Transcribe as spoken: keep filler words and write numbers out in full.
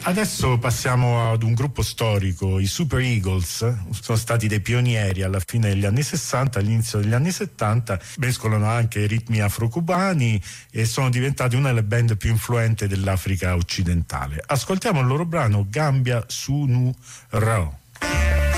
Adesso passiamo ad un gruppo storico, i Super Eagles. Sono stati dei pionieri alla fine degli anni sessanta, all'inizio degli anni settanta, mescolano anche ritmi afro-cubani e sono diventati una delle band più influenti dell'Africa occidentale. Ascoltiamo il loro brano Gambia Sunu Rao.